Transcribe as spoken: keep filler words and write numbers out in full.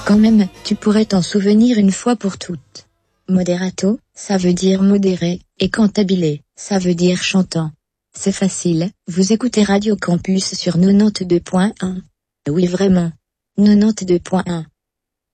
Quand même, tu pourrais t'en souvenir une fois pour toutes. Moderato, ça veut dire modéré, et cantabile, ça veut dire chantant. C'est facile, vous écoutez Radio Campus sur quatre-vingt-deux point un. Oui vraiment. quatre-vingt-deux point un.